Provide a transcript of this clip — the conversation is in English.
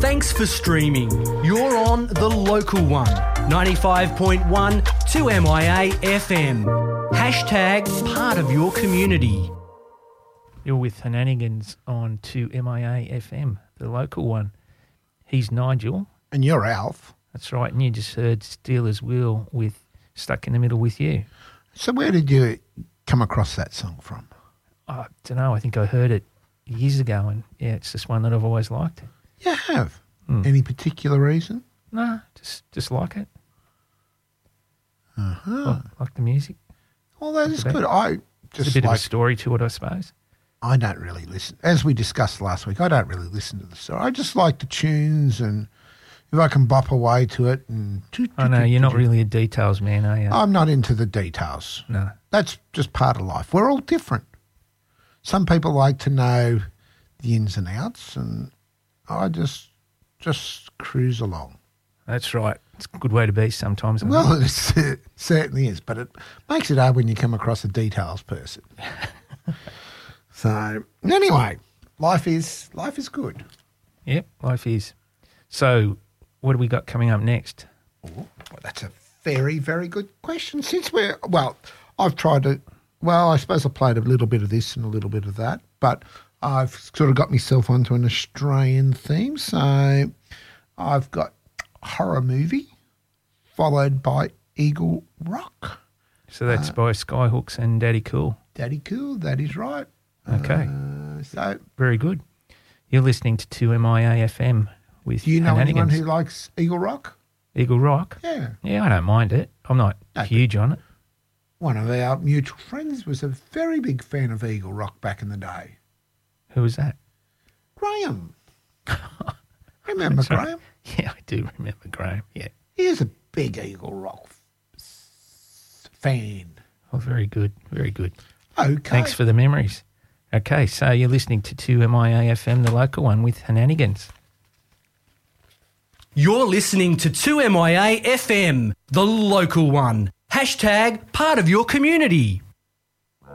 Thanks for streaming. You're on the local one, 95.1 2MIA FM. Hashtag part of your community. You're with Hananigans on 2MIA FM, the local one. He's Nigel. And you're Alf. That's right, and you just heard Steelers Wheel with Stuck in the Middle with You. So where did you come across that song from? I don't know, I think I heard it years ago, and yeah, it's just one that I've always liked. You have? Any particular reason? No, just like it. Uh-huh. Like the music. Well, that is good. I just There's a bit of a story to it, I suppose. I don't really listen. As we discussed last week, I don't really listen to the story. I just like the tunes, and if I can bop away to it. And I know, you're not really a details man, are you? I'm not into the details. No. That's just part of life. We're all different. Some people like to know the ins and outs, and I just cruise along. That's right. It's a good way to be sometimes. Well, it certainly is, but it makes it hard when you come across a details person. So, anyway, life is good. Yep, life is. So, what do we got coming up next? Oh, well, that's a very, very good question. I've tried to, I suppose I played a little bit of this and a little bit of that, but I've sort of got myself onto an Australian theme. So, I've got horror movie followed by Eagle Rock. So that's by Skyhooks and Daddy Cool. Daddy Cool, that is right. Okay. So very good. You're listening to 2MIA FM with Do you know Hananigans. anyone who likes Eagle Rock? Eagle Rock? Yeah. Yeah, I don't mind it. I'm not huge on it. One of our mutual friends was a very big fan of Eagle Rock back in the day. Who was that? Graham. Remember Graham? Yeah, I do remember Graham, yeah. He is a big Eagle Rock fan. Oh, very good, very good. Okay. Thanks for the memories. Okay, so you're listening to 2MIA FM, the local one, with Hananigans. You're listening to 2MIA FM, the local one. Hashtag part of your community.